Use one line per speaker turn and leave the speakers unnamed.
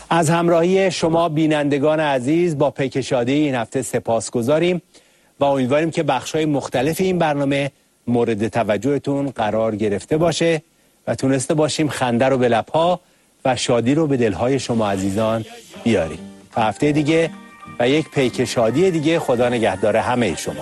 از همراهی شما بینندگان عزیز با پیک شادی این هفته سپاسگزاریم و امیدواریم که بخش‌های مختلف این برنامه مورد توجهتون قرار گرفته باشه و تونسته باشیم خنده رو به لب‌ها و شادی رو به دل‌های شما عزیزان بیاریم. تا هفته دیگه و یک پیک شادی دیگه، خدا نگهدار همه شما.